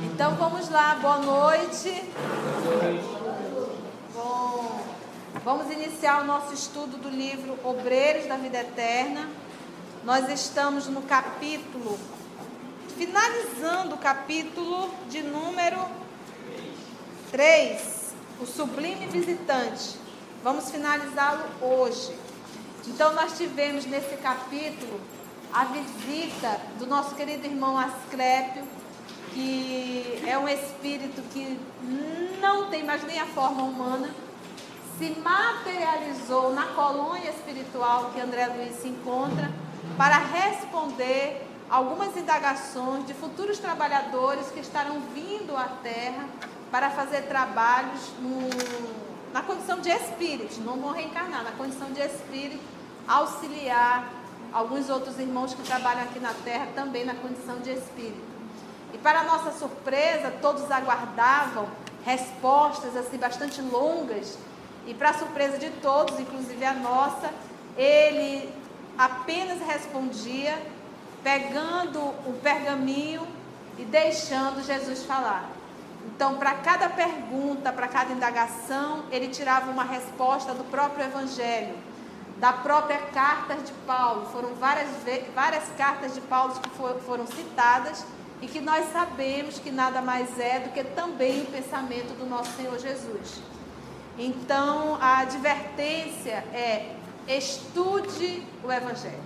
Então vamos lá, boa noite. Bom, vamos iniciar o nosso estudo do livro Obreiros da Vida Eterna. Nós estamos no capítulo, finalizando o capítulo de número 3, o Sublime Visitante. Vamos finalizá-lo hoje. Então nós tivemos nesse capítulo a visita do nosso querido irmão Asclépio, que é um espírito que não tem mais nem a forma humana, se materializou na colônia espiritual que André Luiz se encontra para responder algumas indagações de futuros trabalhadores que estarão vindo à Terra para fazer trabalhos na condição de espírito, não vão reencarnar, na condição de espírito, auxiliar alguns outros irmãos que trabalham aqui na Terra também na condição de espírito. E para nossa surpresa, todos aguardavam respostas assim bastante longas, e para surpresa de todos, inclusive a nossa, ele apenas respondia pegando o pergaminho e deixando Jesus falar. Então, para cada pergunta, para cada indagação, ele tirava uma resposta do próprio Evangelho, da própria carta de Paulo. Foram várias cartas de Paulo que foram citadas e que nós sabemos que nada mais é do que também o pensamento do nosso Senhor Jesus. Então, a advertência é: estude o Evangelho.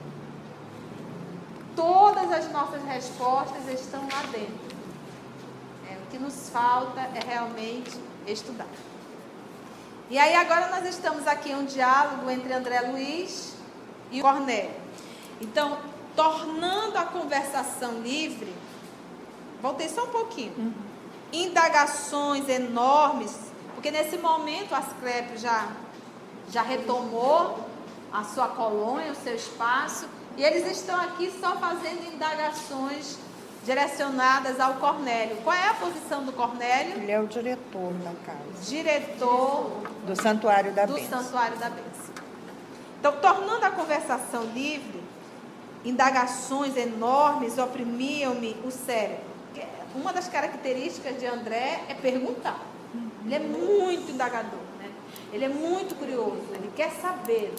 Todas as nossas respostas estão lá dentro. O que nos falta é realmente estudar. E aí agora nós estamos aqui em um diálogo entre André Luiz e Cornélio. Então, tornando a conversação livre, voltei só um pouquinho. Indagações enormes, porque nesse momento Asclépio já retomou a sua colônia, o seu espaço, e eles estão aqui só fazendo indagações direcionadas ao Cornélio. Qual é a posição do Cornélio? Ele é o diretor da casa. Diretor do Santuário da Bênção. Do Santuário da Bênção. Então, tornando a conversação livre, indagações enormes oprimiam-me o cérebro. Uma das características de André é perguntar. Ele é muito indagador, né? Ele é muito curioso, ele quer saber.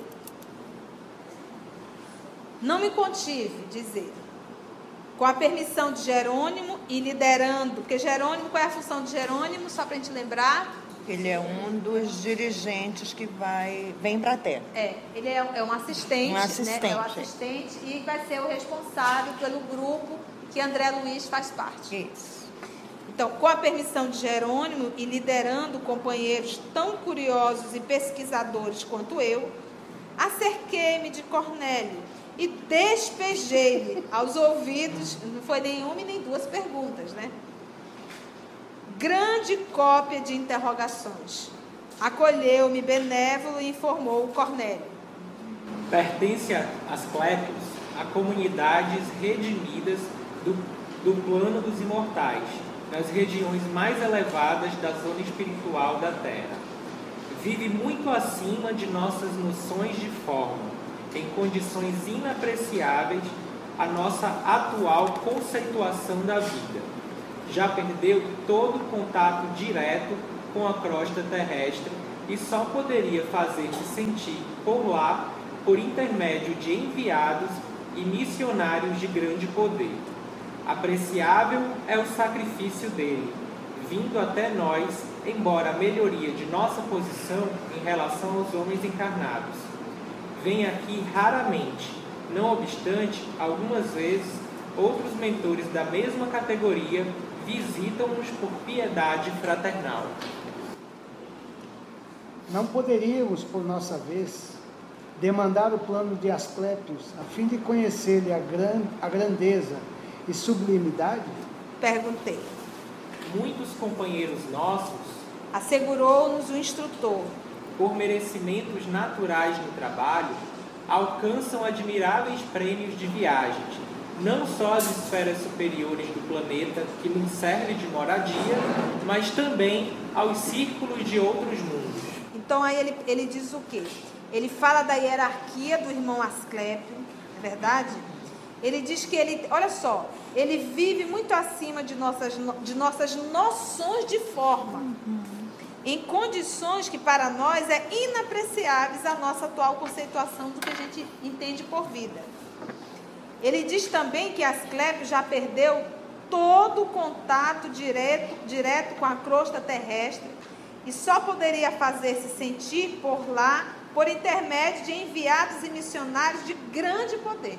Não me contive, diz ele. Com a permissão de Jerônimo e liderando, porque Jerônimo, qual é a função de Jerônimo? Só para a gente lembrar. Ele é um dos dirigentes que vem para a Terra. Ele é um assistente, né? É um assistente e vai ser o responsável pelo grupo que André Luiz faz parte. Isso. Então, com a permissão de Jerônimo e liderando companheiros tão curiosos e pesquisadores quanto eu, acerquei-me de Cornélio e despejei-lhe aos ouvidos, não foi nenhuma e nem duas perguntas, né? Grande cópia de interrogações. Acolheu-me benévolo e informou o Cornélio. Pertence a Asclépios a comunidades redimidas do plano dos imortais, nas regiões mais elevadas da zona espiritual da Terra. Vive muito acima de nossas noções de forma, em condições inapreciáveis a nossa atual conceituação da vida. Já perdeu todo contato direto com a crosta terrestre e só poderia fazer-se sentir por lá por intermédio de enviados e missionários de grande poder. Apreciável é o sacrifício dele, vindo até nós, embora a melhoria de nossa posição em relação aos homens encarnados. Vem aqui raramente, não obstante, algumas vezes, outros mentores da mesma categoria visitam-nos por piedade fraternal. Não poderíamos, por nossa vez, demandar o plano de Asclépios, a fim de conhecer-lhe a grandeza e sublimidade? Perguntei. Muitos companheiros nossos, assegurou-nos o instrutor, por merecimentos naturais no trabalho, alcançam admiráveis prêmios de viagens, não só às esferas superiores do planeta, que nos serve de moradia, mas também aos círculos de outros mundos. Então aí ele diz o quê? Ele fala da hierarquia do irmão Asclépio, não é verdade? Ele diz que ele, olha só, ele vive muito acima de nossas noções de forma, em condições que para nós é inapreciáveis a nossa atual conceituação do que a gente entende por vida. Ele diz também que Asclépio já perdeu todo o contato direto com a crosta terrestre e só poderia fazer-se sentir por lá por intermédio de enviados e missionários de grande poder.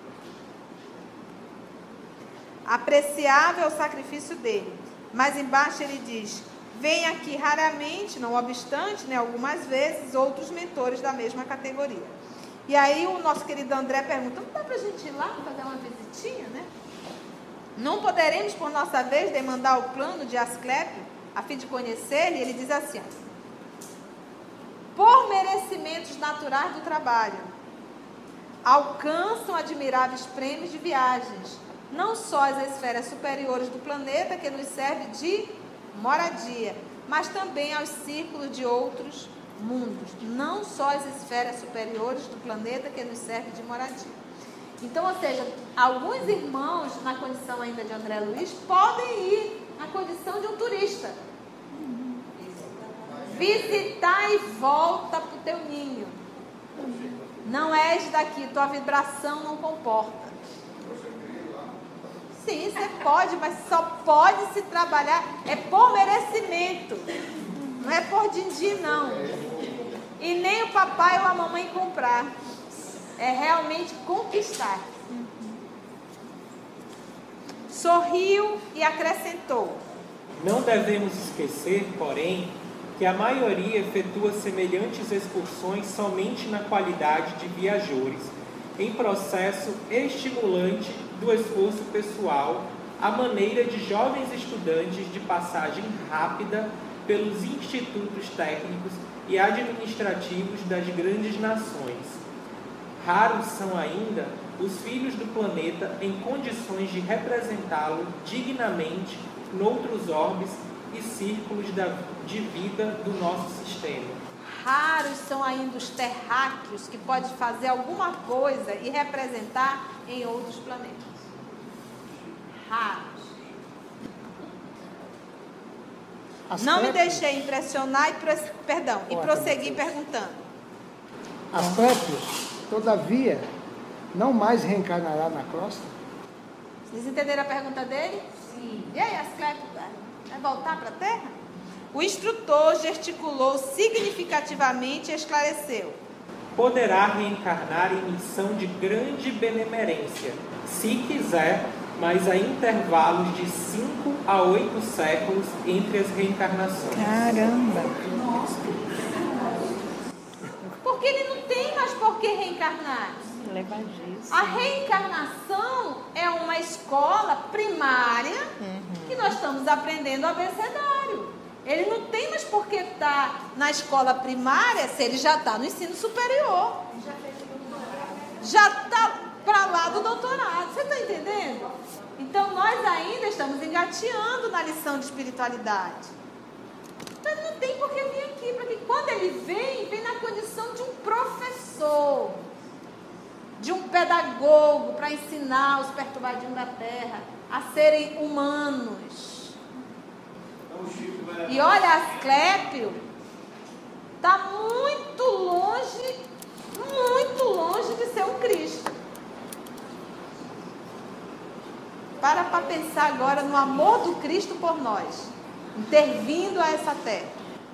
Apreciável é o sacrifício dele, mas embaixo ele diz: vem aqui raramente, não obstante, né, algumas vezes, outros mentores da mesma categoria. E aí o nosso querido André pergunta: não dá para a gente ir lá fazer uma visitinha, né? Não poderemos, por nossa vez, demandar o plano de Asclépio, a fim de conhecer-lhe? Ele diz assim: por merecimentos naturais do trabalho, alcançam admiráveis prêmios de viagens, não só às esferas superiores do planeta, que nos serve de moradia, mas também aos círculos de outros mundos, não só as esferas superiores do planeta, que nos serve de moradia. Então, ou seja, alguns irmãos, na condição ainda de André Luiz, podem ir na condição de um turista. Visitar e volta para o teu ninho. Não és daqui, tua vibração não comporta. Sim, você pode, mas só pode se trabalhar, é por merecimento. Não é por din-din, não. E nem o papai ou a mamãe comprar. É realmente conquistar. Sorriu e acrescentou: Não devemos esquecer, porém, que a maioria efetua semelhantes excursões somente na qualidade de viajores, em processo estimulante do esforço pessoal, à maneira de jovens estudantes de passagem rápida pelos institutos técnicos e administrativos das grandes nações. Raros são ainda os filhos do planeta em condições de representá-lo dignamente noutros orbes e círculos de vida do nosso sistema. Raros são ainda os terráqueos que podem fazer alguma coisa e representar em outros planetas. Raros. Não me deixei impressionar e prossegui perguntando: Asclépio, todavia, não mais reencarnará na crosta? Vocês entenderam a pergunta dele? Sim. E aí, Asclépio, vai voltar para a Terra? O instrutor gesticulou significativamente e esclareceu: Poderá reencarnar em missão de grande benemerência, se quiser, mas a intervalos de 5 a 8 séculos entre as reencarnações. Caramba! Porque ele não tem mais por que reencarnar. A reencarnação é uma escola primária que nós estamos aprendendo o abecedário. Ele não tem mais por que estar na escola primária se ele já está no ensino superior. Já está para lá do doutorado. Você está entendendo? Então nós ainda estamos engateando na lição de espiritualidade. Então ele não tem por que vir aqui, porque quando ele vem na condição de um professor, de um pedagogo, para ensinar os perturbadinhos da terra a serem humanos. E olha, Asclépio está muito longe de ser um Cristo. Para pensar agora no amor do Cristo por nós, intervindo a essa terra.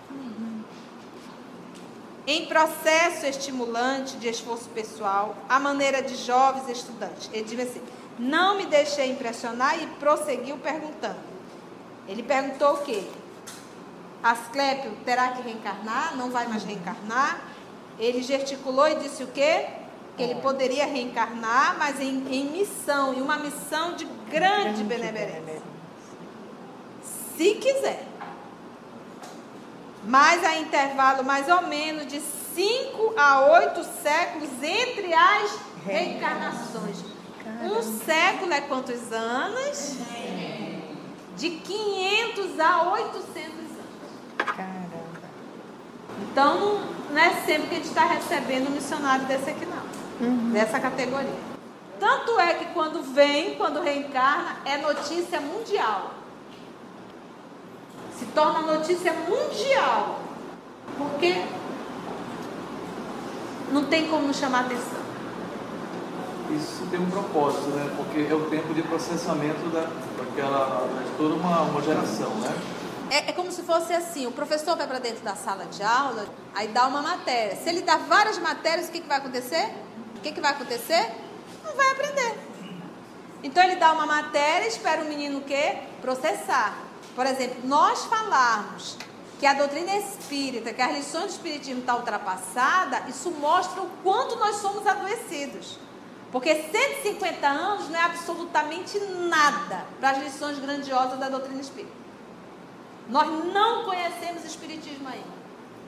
Em processo estimulante de esforço pessoal, à maneira de jovens estudantes. Ele diz assim: não me deixei impressionar, e prosseguiu perguntando. Ele perguntou o quê? Asclépio terá que reencarnar? Não vai mais reencarnar? Ele gesticulou e disse o quê? Que ele poderia reencarnar, mas em missão, em uma missão de grande benemerência. Se quiser. Mas há intervalo mais ou menos de 5 a 8 séculos entre as reencarnações. Um século é quantos anos? De 500 a 800 anos. Caramba. Então, não é sempre que a gente está recebendo um missionário desse aqui, não. Dessa categoria. Tanto é que quando reencarna, é notícia mundial. Se torna notícia mundial. Porque não tem como não chamar atenção. Isso tem um propósito, né? Porque é o tempo de processamento de toda uma geração, né? É como se fosse assim, o professor vai para dentro da sala de aula, aí dá uma matéria. Se ele dá várias matérias, o que vai acontecer? Não vai aprender. Então ele dá uma matéria e espera o menino o quê? Processar. Por exemplo, nós falarmos que a doutrina espírita, que as lições do espiritismo está ultrapassada, isso mostra o quanto nós somos adoecidos. Porque 150 anos não é absolutamente nada para as lições grandiosas da doutrina espírita. Nós não conhecemos o espiritismo ainda.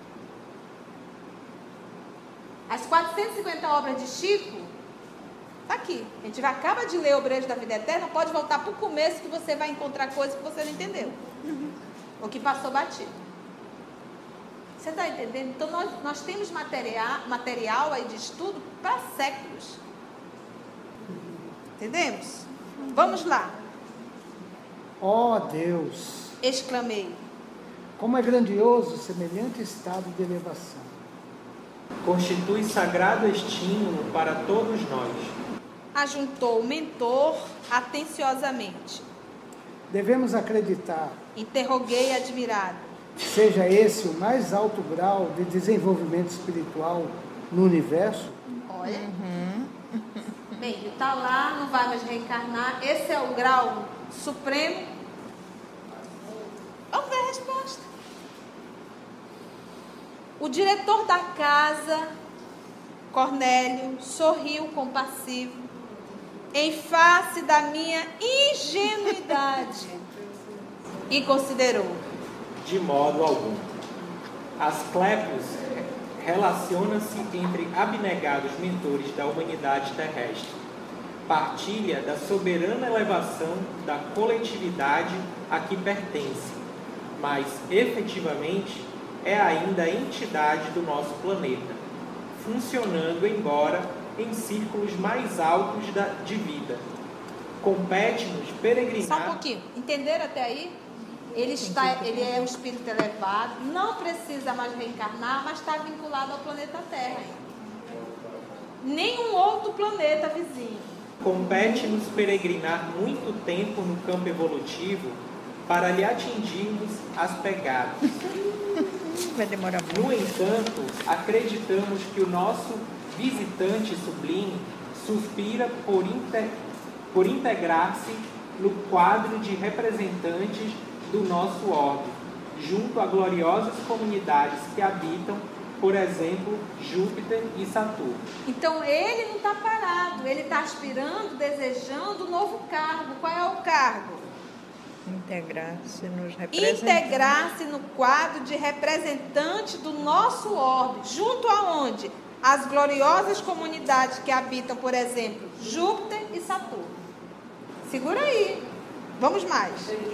As 450 obras de Chico, está aqui. A gente acaba de ler Obreiros da Vida Eterna, pode voltar para o começo que você vai encontrar coisas que você não entendeu. Ou que passou batido. Você está entendendo? Então nós temos material aí de estudo para séculos. Entendemos? Vamos lá. Ó Deus, Exclamei. como é grandioso semelhante estado de elevação. Constitui sagrado estímulo para todos nós. Ajuntou o mentor atenciosamente. Devemos acreditar, Interroguei admirado. seja esse o mais alto grau de desenvolvimento espiritual no universo? Olha. Bem, ele está lá, não vai mais reencarnar. Esse é o grau supremo. Vamos ver a resposta. O diretor da casa, Cornélio, sorriu compassivo em face da minha ingenuidade e considerou: De modo algum. Asclepios relaciona-se entre abnegados mentores da humanidade terrestre. Partilha da soberana elevação da coletividade a que pertence, mas efetivamente é ainda a entidade do nosso planeta, funcionando embora em círculos mais altos de vida. Compete-nos peregrinar... Só um pouquinho. Entenderam até aí? Ele é um espírito elevado, não precisa mais reencarnar, mas está vinculado ao planeta Terra. Nenhum outro planeta vizinho. Compete-nos peregrinar muito tempo no campo evolutivo para lhe atingirmos as pegadas. Vai demorar muito. No entanto, acreditamos que o nosso visitante sublime suspira por integrar-se no quadro de representantes do nosso orbe, junto a gloriosas comunidades que habitam, por exemplo, Júpiter e Saturno. Então ele não está parado, ele está aspirando, desejando um novo cargo. Qual é o cargo? Integrar-se nos representantes. Integrar-se no quadro de representante do nosso orbe, junto aonde? As gloriosas comunidades que habitam, por exemplo, Júpiter e Saturno. Segura aí. Vamos mais.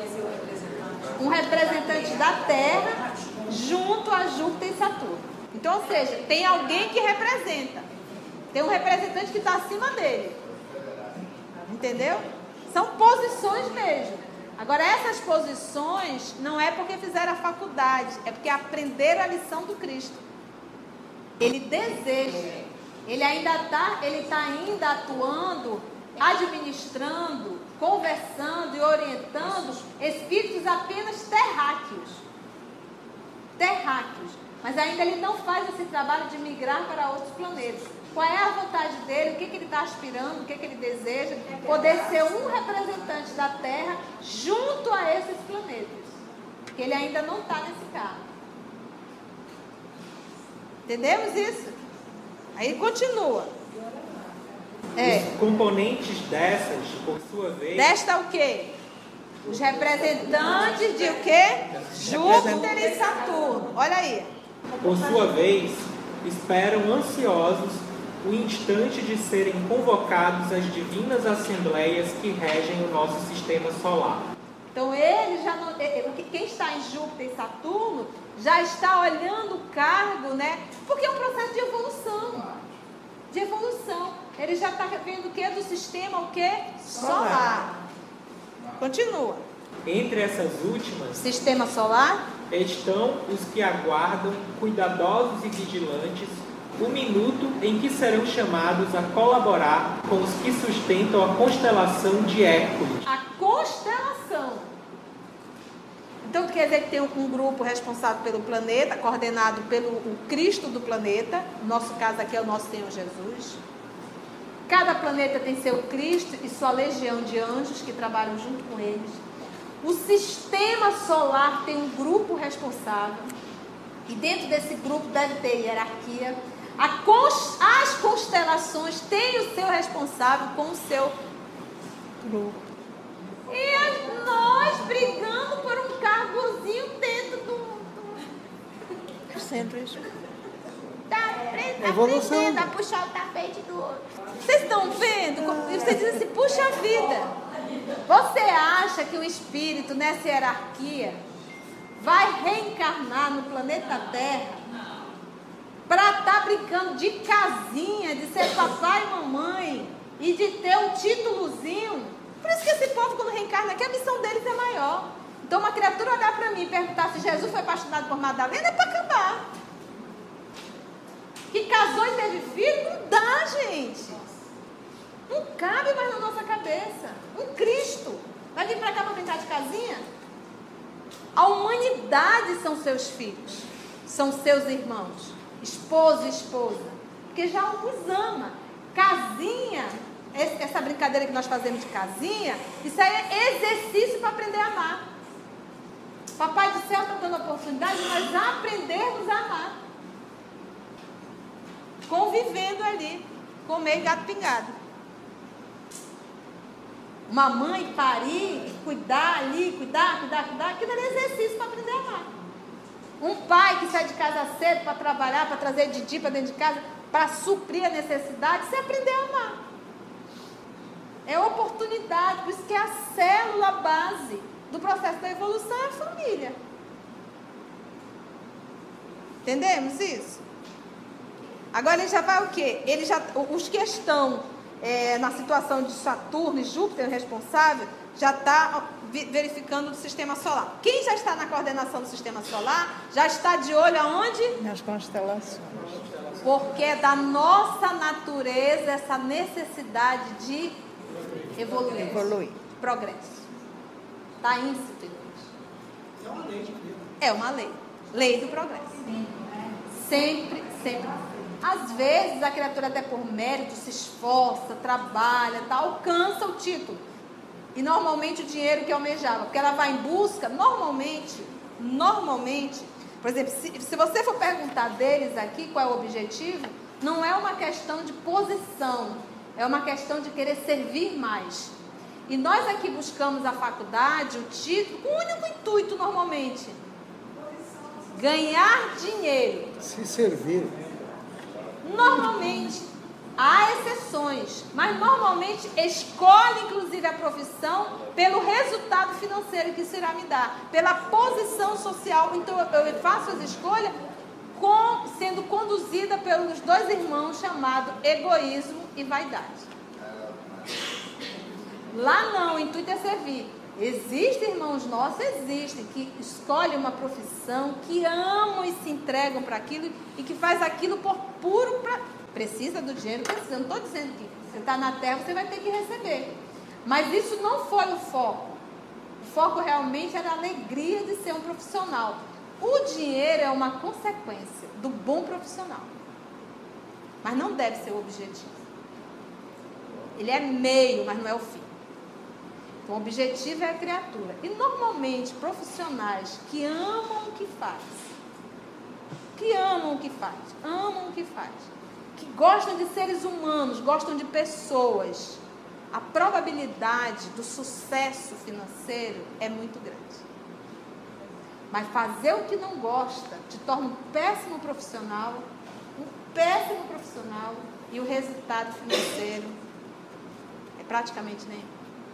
Um representante da Terra junto a Júpiter e Saturno. Então, ou seja, tem alguém que representa. Tem um representante que está acima dele. Entendeu? São posições mesmo. Agora, essas posições não é porque fizeram a faculdade, é porque aprenderam a lição do Cristo. Ele deseja. Ele está ainda atuando, administrando, conversando e orientando espíritos apenas terráqueos. Mas ainda ele não faz esse trabalho de migrar para outros planetas. Qual é a vontade dele? O que ele está aspirando? O que ele deseja? Poder ser um representante da Terra junto a esses planetas. Porque ele ainda não está nesse cargo. Entendemos isso? Aí continua. Os componentes dessas, por sua vez... Desta o quê? Os representantes de o quê? Júpiter e Saturno. Olha aí. Por sua vez, esperam ansiosos o instante de serem convocados às divinas assembleias que regem o nosso sistema solar. Então ele já não, quem está em Júpiter e Saturno já está olhando o cargo, né? Porque é um processo de evolução. Ele já está vendo o que? Do sistema o que? Solar. Continua. Entre essas últimas Sistema solar. estão os que aguardam, cuidadosos e vigilantes, o minuto em que serão chamados a colaborar com os que sustentam a constelação de Hércules. A constelação. Então quer dizer que tem um grupo responsável pelo planeta, coordenado pelo o Cristo do planeta. No nosso caso aqui é o nosso Senhor Jesus. Cada planeta tem seu Cristo e sua legião de anjos que trabalham junto com eles. O sistema solar tem um grupo responsável. E dentro desse grupo deve ter hierarquia. As constelações têm o seu responsável com o seu grupo. E nós brigando por um cargozinho dentro do Sempre. Tá Evolução. aprendendo a puxar o tapete do outro. Vocês estão vendo? E você diz assim, puxa vida. Você acha que o espírito nessa hierarquia vai reencarnar no planeta Terra para estar brincando de casinha, de ser papai e mamãe e de ter um títulozinho? Por isso que esse povo, quando reencarna aqui, a missão deles é maior. Então, uma criatura olhar para mim e perguntar se Jesus foi apaixonado por Madalena é para acabar. Que casou e teve filho, não dá, gente. Não cabe mais na nossa cabeça. Um Cristo vai vir para cá para brincar de casinha? A humanidade são seus filhos, são seus irmãos, esposo e esposa, porque já os ama. Casinha, essa brincadeira que nós fazemos de casinha, isso aí é exercício para aprender a amar. Papai do céu está dando a oportunidade de nós aprendermos a amar. Convivendo ali, comer gato pingado. Uma mãe parir, cuidar ali, cuidar, aquilo ali é exercício para aprender a amar. Um pai que sai de casa cedo para trabalhar, para trazer Didi para dentro de casa, para suprir a necessidade, você aprender a amar. É oportunidade, por isso que é a célula base do processo da evolução é a família. Entendemos isso? Agora ele já vai o quê? Os que estão na situação de Saturno e Júpiter responsável, já está verificando o sistema solar. Quem já está na coordenação do sistema solar, já está de olho aonde? Nas constelações. Porque é da nossa natureza essa necessidade de evoluir. Progresso. Está íncito em nós. É uma lei. É uma lei. Lei do progresso. Sempre, sempre. Às vezes a criatura até por mérito se esforça, trabalha, alcança o título. E normalmente o dinheiro que almejava, porque ela vai em busca, normalmente, por exemplo, se você for perguntar deles aqui qual é o objetivo, não é uma questão de posição, é uma questão de querer servir mais. E nós aqui buscamos a faculdade, o título, com o único intuito normalmente, ganhar dinheiro. Se servir. Normalmente, há exceções, mas normalmente escolhe inclusive a profissão pelo resultado financeiro que isso irá me dar, pela posição social. Então eu faço as escolhas sendo conduzida pelos dois irmãos chamados egoísmo e vaidade. Lá não, o intuito é servir. Existem irmãos nossos, que escolhem uma profissão, que amam e se entregam para aquilo e que faz aquilo por puro precisa do dinheiro, precisa. Eu não estou dizendo que você está na terra, você vai ter que receber. Mas isso não foi o foco. O foco realmente era a alegria de ser um profissional. O dinheiro é uma consequência do bom profissional. Mas não deve ser o objetivo. Ele é meio, mas não é o fim. Então, o objetivo é a criatura. E, normalmente, profissionais que amam o que faz, que gostam de seres humanos, gostam de pessoas, a probabilidade do sucesso financeiro é muito grande. Mas fazer o que não gosta te torna um péssimo profissional, e o resultado financeiro é praticamente nenhum.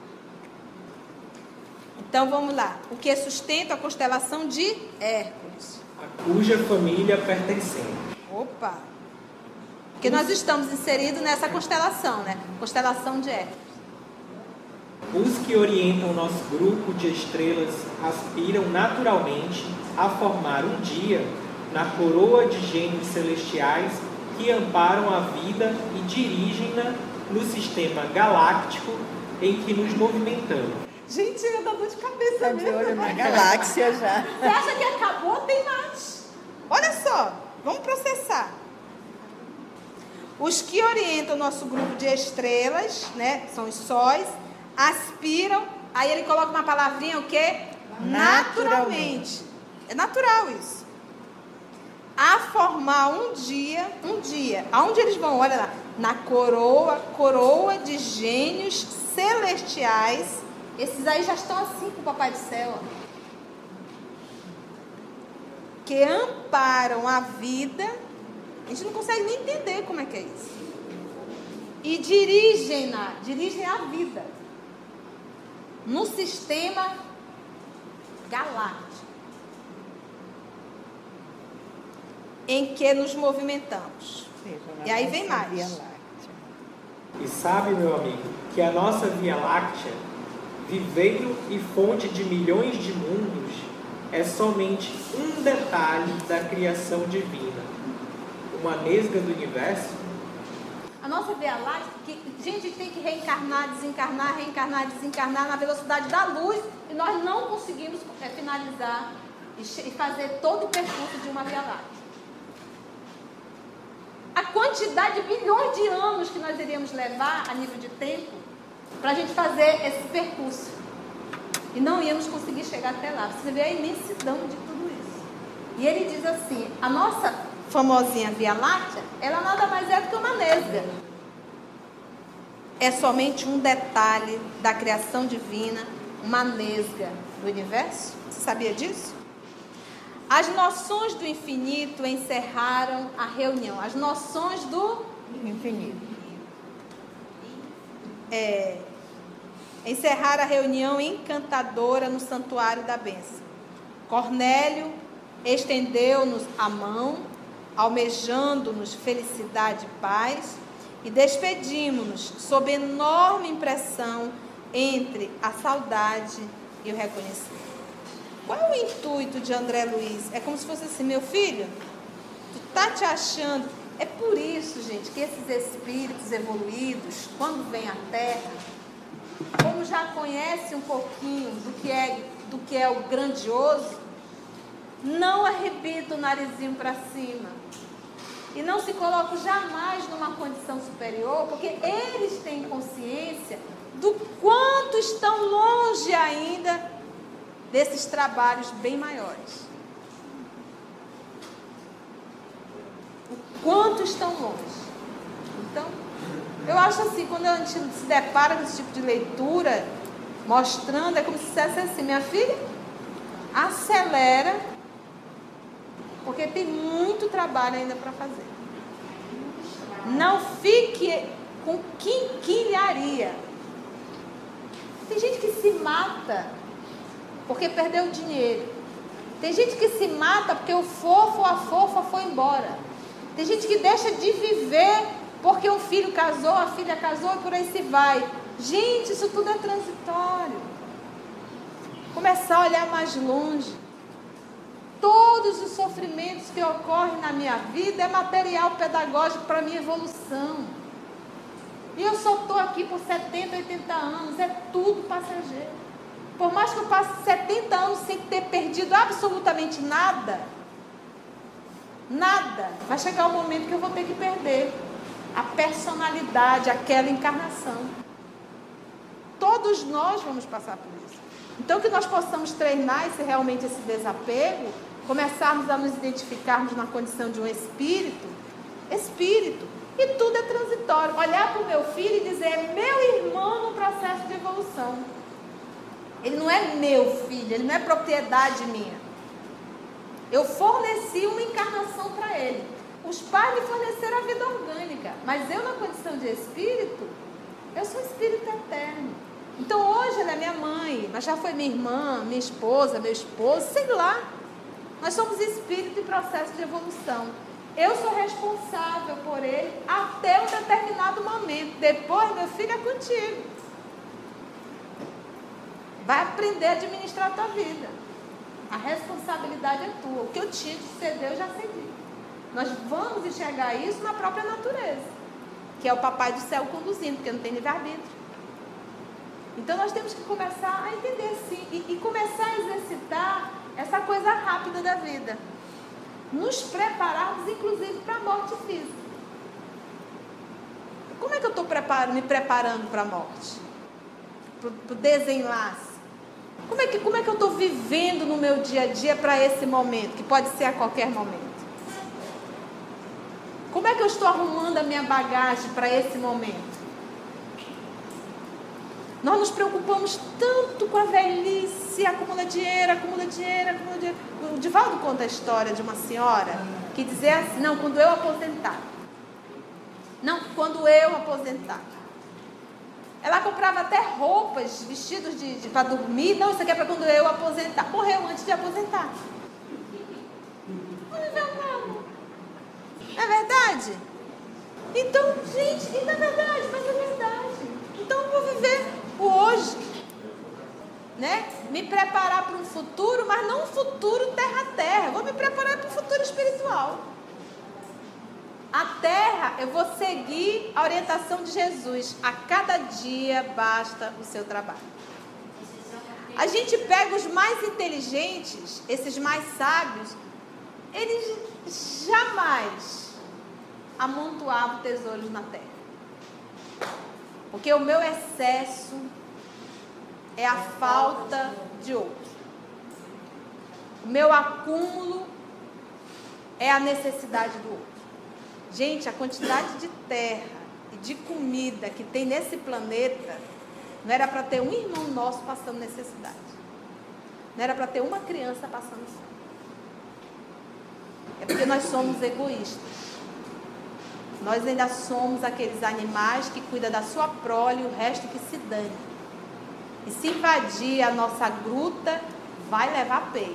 Então vamos lá. O que sustenta a constelação de Hércules? A cuja família pertencente. Opa! Porque nós estamos inseridos nessa constelação, né? Constelação de Hércules. Os que orientam o nosso grupo de estrelas aspiram naturalmente a formar um dia na coroa de gênios celestiais que amparam a vida e dirigem-na no sistema galáctico em que nos movimentamos. Gente, eu dou dor de cabeça Está de mesmo. olho na galáxia já. Você acha que acabou? Tem mais. Olha só, vamos processar. Os que orientam o nosso grupo de estrelas, né, são os sóis, aspiram, aí ele coloca uma palavrinha, o quê? Naturalmente. É natural isso. A formar um dia, aonde eles vão? Olha lá, na coroa de gênios celestiais. Esses aí já estão assim com o Papai do Céu, ó. Que amparam a vida. A gente não consegue nem entender como é que é isso. E dirigem a vida no sistema galáctico em que nos movimentamos. E aí vem mais. Via Láctea. E sabe, meu amigo, que a nossa Via Láctea, viveiro e fonte de milhões de mundos, é somente um detalhe da criação divina, uma nesga do universo. A nossa Via Láctea, que a gente tem que reencarnar, desencarnar na velocidade da luz, e nós não conseguimos finalizar e fazer todo o percurso de uma Via Láctea. A quantidade de bilhões de anos que nós iríamos levar a nível de tempo para a gente fazer esse percurso. E não íamos conseguir chegar até lá. Você vê a imensidão de tudo isso. E ele diz assim, a nossa famosinha Via Láctea, ela nada mais é do que uma nesga. É somente um detalhe da criação divina, uma nesga do universo. Você sabia disso? As noções do infinito encerraram a reunião. As noções do Infinito. Encerraram a reunião encantadora no santuário da bênção. Cornélio estendeu-nos a mão, almejando-nos felicidade e paz, e despedimos-nos sob enorme impressão entre a saudade e o reconhecimento. Qual é o intuito de André Luiz? É como se fosse assim, meu filho, tu tá te achando... É por isso, gente, que esses espíritos evoluídos, quando vêm à Terra, como já conhecem um pouquinho do que é o grandioso, não arrebita o narizinho para cima. E não se colocam jamais numa condição superior, porque eles têm consciência do quanto estão longe ainda desses trabalhos bem maiores. O quanto estão longe. Então, eu acho assim, quando a gente se depara com esse tipo de leitura, mostrando, é como se dissesse assim, minha filha, acelera, porque tem muito trabalho ainda para fazer. Não fique com quinquilharia. Tem gente que se mata porque perdeu dinheiro. Tem gente que se mata porque o fofo ou a fofa foi embora. Tem gente que deixa de viver porque o filho casou, a filha casou e por aí se vai. Gente, isso tudo é transitório. Começar a olhar mais longe. Todos os sofrimentos que ocorrem na minha vida é material pedagógico para a minha evolução. E eu só estou aqui por 70, 80 anos. É tudo passageiro. Por mais que eu passe 70 anos sem ter perdido absolutamente nada, vai chegar um momento que eu vou ter que perder a personalidade, aquela encarnação. Todos nós vamos passar por isso. Então, que nós possamos treinar realmente esse desapego, começarmos a nos identificarmos na condição de um espírito, e tudo é transitório. Olhar para o meu filho e dizer, é meu irmão no processo de evolução. Ele não é meu filho, ele não é propriedade minha. Eu forneci uma encarnação para ele. Os pais me forneceram a vida orgânica, mas eu, na condição de espírito, eu sou espírito eterno. Então hoje ela é minha mãe, mas já foi minha irmã, minha esposa, meu esposo, sei lá. Nós somos espírito em processo de evolução. Eu sou responsável por ele até um determinado momento. Depois, meu filho, é contigo. Vai aprender a administrar a tua vida. A responsabilidade é tua. O que eu tinha de ceder, eu já cedi. Nós vamos enxergar isso na própria natureza, que é o papai do céu conduzindo, porque não tem livre-arbítrio. Então nós temos que começar a entender assim, e começar a exercitar essa coisa rápida da vida. Nos prepararmos, inclusive, para a morte física. Como é que eu estou me preparando para a morte? Para o desenlace? Como é que eu estou vivendo no meu dia a dia para esse momento, que pode ser a qualquer momento? Como é que eu estou arrumando a minha bagagem para esse momento? Nós nos preocupamos tanto com a velhice, acumula dinheiro. O Divaldo conta a história de uma senhora que dizia assim, não, quando eu aposentar. Ela comprava até roupas, vestidos para dormir. Não, isso aqui é para quando eu aposentar. Morreu antes de aposentar. Não viveu nada. É verdade? Então, gente, não é verdade, mas é verdade. Então eu vou viver o hoje, né? Me preparar para um futuro, mas não um futuro terra-terra. Eu vou me preparar para um futuro espiritual. A terra, eu vou seguir a orientação de Jesus. A cada dia basta o seu trabalho. A gente pega os mais inteligentes, esses mais sábios, eles jamais amontoavam tesouros na terra. Porque o meu excesso é a falta de outro. O meu acúmulo é a necessidade do outro. Gente, a quantidade de terra e de comida que tem nesse planeta não era para ter um irmão nosso passando necessidade. Não era para ter uma criança passando fome. É porque nós somos egoístas. Nós ainda somos aqueles animais que cuidam da sua prole e o resto que se dane. E se invadir a nossa gruta, vai levar peia.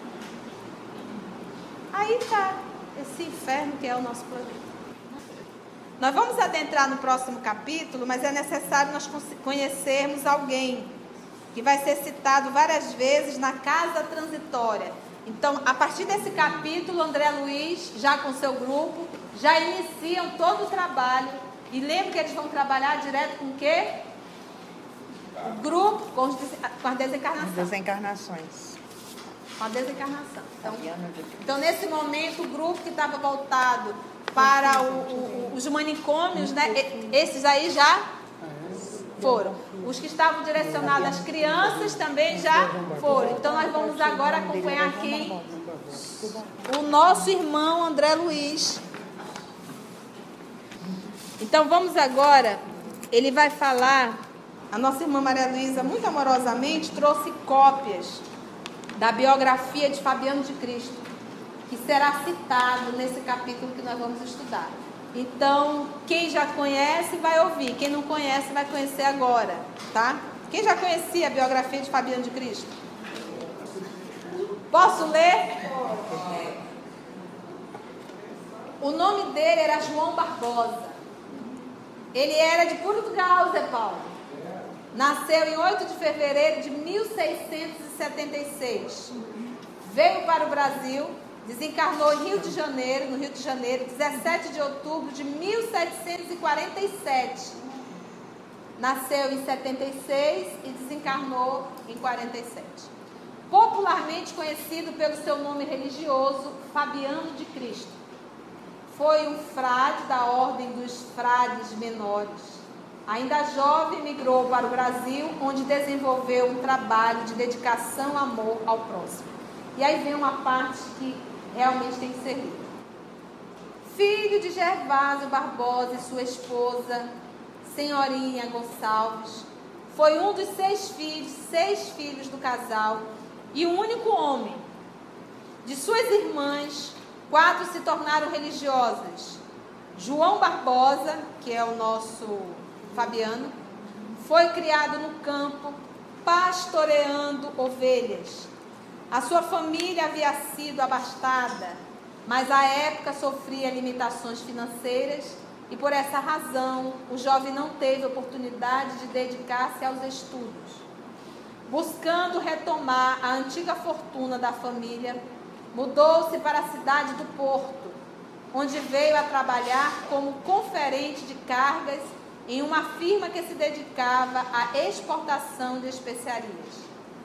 Aí está esse inferno que é o nosso planeta. Nós vamos adentrar no próximo capítulo, mas é necessário nós conhecermos alguém que vai ser citado várias vezes na casa transitória. Então, a partir desse capítulo, André Luiz, já com seu grupo, já iniciam todo o trabalho. E lembra que eles vão trabalhar direto com o quê? O grupo com a desencarnação. Desencarnações. Com a desencarnação. Então, nesse momento, o grupo que estava voltado para os manicômios, né? Esses aí já foram. Os que estavam direcionados às crianças também já foram. Então, nós vamos agora acompanhar aqui o nosso irmão André Luiz. Então, vamos agora, ele vai falar, a nossa irmã Maria Luísa, muito amorosamente, trouxe cópias da biografia de Fabiano de Cristo, que será citado nesse capítulo que nós vamos estudar. Então, quem já conhece vai ouvir, quem não conhece vai conhecer agora, tá? Quem já conhecia a biografia de Fabiano de Cristo? Posso ler? O nome dele era João Barbosa. Ele era de Portugal, Zé Paulo. Nasceu em 8 de fevereiro de 1676. Veio para o Brasil, desencarnou em Rio de Janeiro, no Rio de Janeiro, 17 de outubro de 1747. Nasceu em 76 e desencarnou em 47. Popularmente conhecido pelo seu nome religioso, Fabiano de Cristo. Foi um frade da ordem dos frades menores. Ainda jovem, migrou para o Brasil, onde desenvolveu um trabalho de dedicação e amor ao próximo. E aí vem uma parte que realmente tem que ser lida. Filho de Gervásio Barbosa e sua esposa, Senhorinha Gonçalves, foi um dos 6 filhos do casal e o único homem. De suas irmãs, 4 se tornaram religiosas. João Barbosa, que é o nosso Fabiano, foi criado no campo, pastoreando ovelhas. A sua família havia sido abastada mas à época sofria limitações financeiras e por essa razão o jovem não teve oportunidade de dedicar-se aos estudos. Buscando retomar a antiga fortuna da família, mudou-se para a cidade do Porto, onde veio a trabalhar como conferente de cargas em uma firma que se dedicava à exportação de especiarias.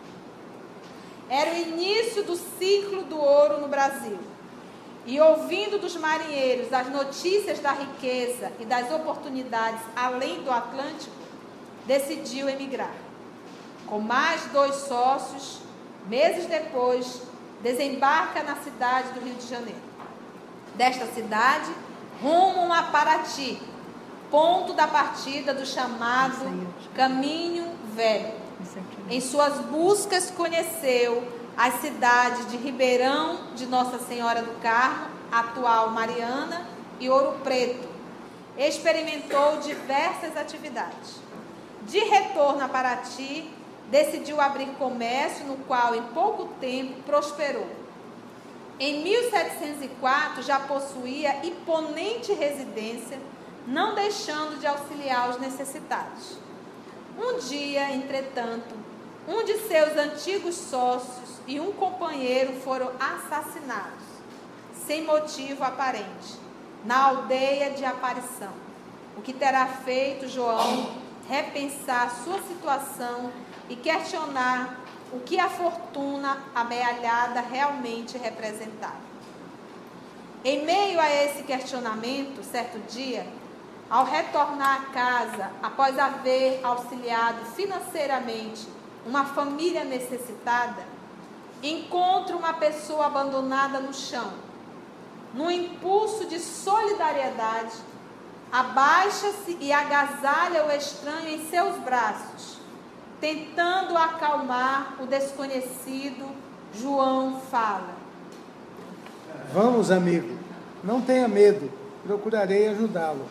Era o início do ciclo do ouro no Brasil. E ouvindo dos marinheiros as notícias da riqueza e das oportunidades além do Atlântico, decidiu emigrar. Com mais 2 sócios, meses depois, desembarca na cidade do Rio de Janeiro. Desta cidade, rumo a Paraty, ponto da partida do chamado Caminho Velho. Em suas buscas, conheceu as cidades de Ribeirão de Nossa Senhora do Carmo, atual Mariana, e Ouro Preto. Experimentou diversas atividades. De retorno a Paraty, decidiu abrir comércio, no qual em pouco tempo prosperou. Em 1704 já possuía imponente residência, não deixando de auxiliar os necessitados. Um dia, entretanto, um de seus antigos sócios e um companheiro foram assassinados, sem motivo aparente, na aldeia de Aparição, o que terá feito João repensar sua situação e questionar o que a fortuna amealhada realmente representava. Em meio a esse questionamento, certo dia, ao retornar à casa, após haver auxiliado financeiramente uma família necessitada, encontra uma pessoa abandonada no chão. No impulso de solidariedade, abaixa-se e agasalha o estranho em seus braços. Tentando acalmar o desconhecido, João fala: Vamos, amigo, não tenha medo, procurarei ajudá-lo.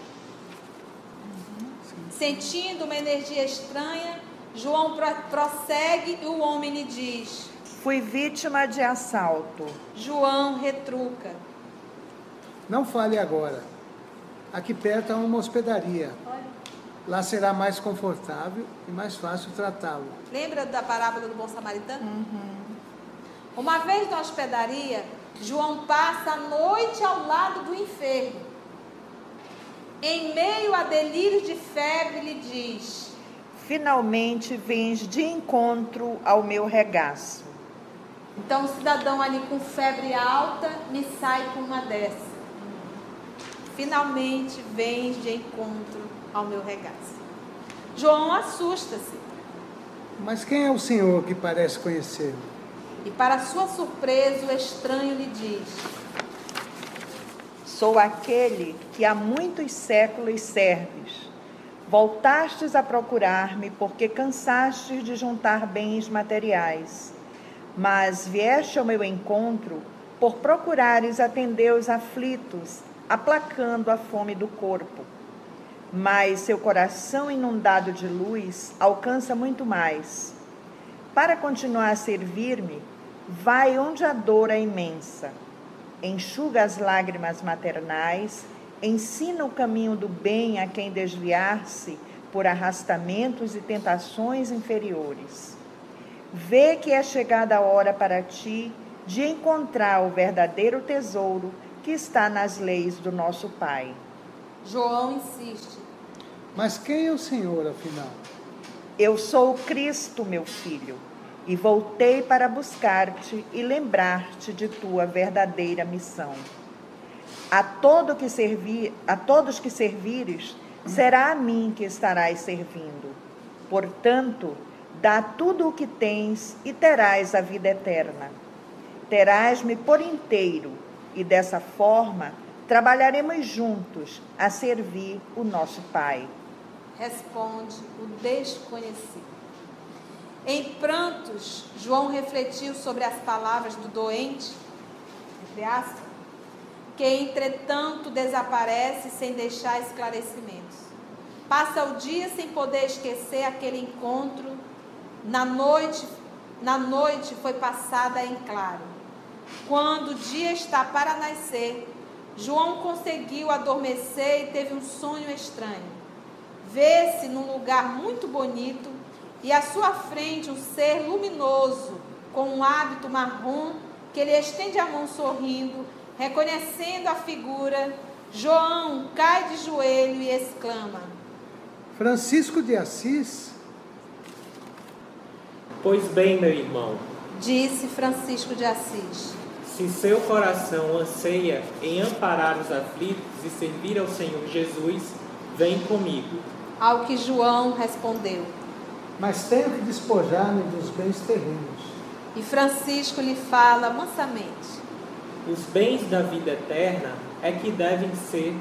Sentindo uma energia estranha, João prossegue e o homem lhe diz: Fui vítima de assalto. João retruca: Não fale agora. Aqui perto há uma hospedaria. Lá será mais confortável e mais fácil tratá-lo. Lembra da parábola do bom samaritano? Uma vez na hospedaria, João passa a noite ao lado do enfermo. Em meio a delírio de febre, lhe diz: Finalmente vens de encontro ao meu regaço. Então o cidadão ali com febre alta me sai com uma dessa. Finalmente vens de encontro ao meu regaço. João assusta-se. Mas quem é o senhor que parece conhecê-lo? E para sua surpresa, o estranho lhe diz: Sou aquele que há muitos séculos serves. Voltastes a procurar-me porque cansastes de juntar bens materiais. Mas vieste ao meu encontro por procurares atender os aflitos, aplacando a fome do corpo. Mas seu coração inundado de luz alcança muito mais. Para continuar a servir-me, vai onde a dor é imensa. Enxuga as lágrimas maternais, ensina o caminho do bem a quem desviar-se por arrastamentos e tentações inferiores. Vê que é chegada a hora para ti de encontrar o verdadeiro tesouro que está nas leis do nosso Pai. João insiste: Mas quem é o senhor, afinal? Eu sou o Cristo, meu filho, e voltei para buscar-te e lembrar-te de tua verdadeira missão. A todos que servires, será a mim que estarás servindo. Portanto, dá tudo o que tens e terás a vida eterna. Terás-me por inteiro, e dessa forma trabalharemos juntos a servir o nosso Pai. Responde o desconhecido. Em prantos, João refletiu sobre as palavras do doente, entre aspas, que entretanto desaparece sem deixar esclarecimentos. Passa o dia sem poder esquecer aquele encontro. Na noite foi passada em claro. quando o dia está para nascer, João conseguiu adormecer e teve um sonho estranho. Vê-se num lugar muito bonito e à sua frente um ser luminoso, com um hábito marrom, que ele estende a mão sorrindo, reconhecendo a figura. João cai de joelho e exclama: Francisco de Assis? Pois bem, meu irmão, disse Francisco de Assis, se seu coração anseia em amparar os aflitos e servir ao Senhor Jesus, vem comigo. Ao que João respondeu: Mas tenho que despojar-me dos bens terrenos. E Francisco lhe fala mansamente: Os bens da vida eterna é que devem ser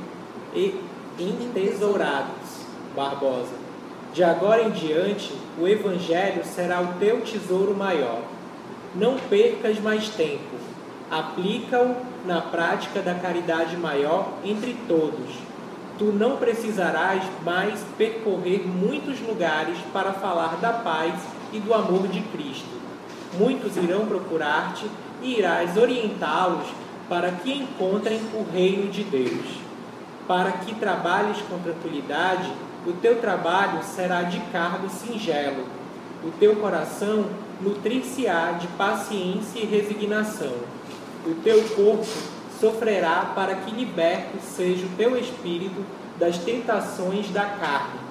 entesourados, Barbosa. De agora em diante, o Evangelho será o teu tesouro maior. Não percas mais tempo. Aplica-o na prática da caridade maior entre todos. Tu não precisarás mais percorrer muitos lugares para falar da paz e do amor de Cristo. Muitos irão procurar-te e irás orientá-los para que encontrem o reino de Deus. Para que trabalhes com tranquilidade, o teu trabalho será de cargo singelo. O teu coração nutrir-se-á de paciência e resignação. O teu corpo sofrerá para que liberto seja o teu espírito das tentações da carne.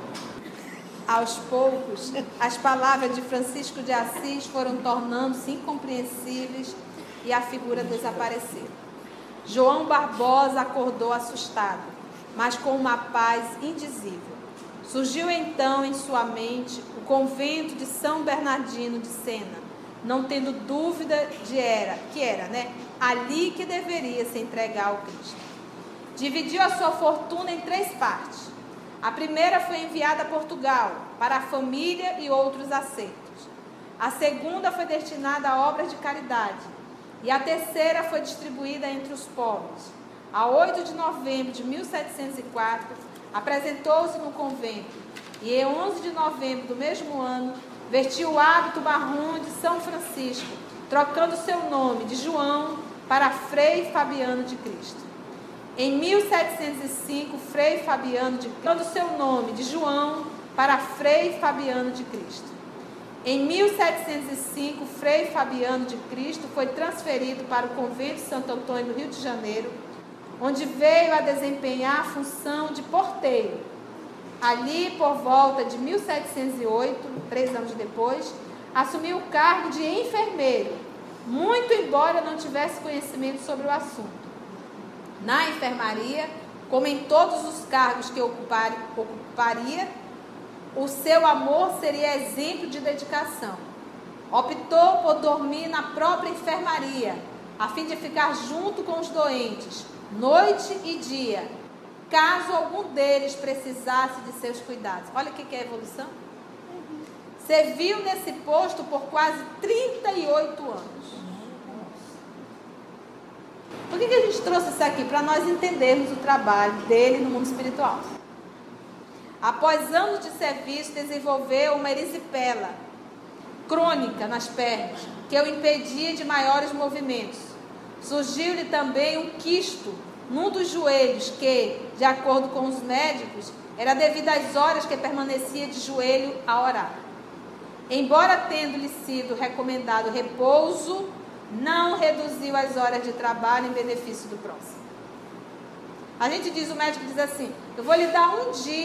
Aos poucos, as palavras de Francisco de Assis foram tornando-se incompreensíveis e a figura desapareceu. João Barbosa acordou assustado, mas com uma paz indizível. Surgiu então em sua mente o convento de São Bernardino de Sena, não tendo dúvida que era ali que deveria se entregar ao Cristo. Dividiu a sua fortuna em 3 partes. A primeira foi enviada a Portugal, para a família e outros acertos. A segunda foi destinada a obras de caridade. E a terceira foi distribuída entre os pobres. A 8 de novembro de 1704, apresentou-se no convento e, em 11 de novembro do mesmo ano, vestiu o hábito marrom de São Francisco, trocando seu nome de João para Frei Fabiano de Cristo. Em 1705, Frei Fabiano de Cristo, trocando seu nome de João para Frei Fabiano de Cristo. Em 1705, Frei Fabiano de Cristo foi transferido para o convento de Santo Antônio, no Rio de Janeiro, onde veio a desempenhar a função de porteiro. Ali, por volta de 1708, 3 anos depois, assumiu o cargo de enfermeiro, muito embora não tivesse conhecimento sobre o assunto. Na enfermaria, como em todos os cargos que ocuparia, o seu amor seria exemplo de dedicação. Optou por dormir na própria enfermaria, a fim de ficar junto com os doentes, noite e dia, caso algum deles precisasse de seus cuidados. Olha o que é evolução. Serviu nesse posto por quase 38 anos. Por que a gente trouxe isso aqui? Para nós entendermos o trabalho dele no mundo espiritual. Após anos de serviço, desenvolveu uma erisipela crônica nas pernas, que o impedia de maiores movimentos. Surgiu-lhe também um quisto num dos joelhos que, de acordo com os médicos, era devido às horas que permanecia de joelho a orar. Embora tendo-lhe sido recomendado repouso, não reduziu as horas de trabalho em benefício do próximo. A gente diz, o médico diz assim: eu vou lhe dar um dia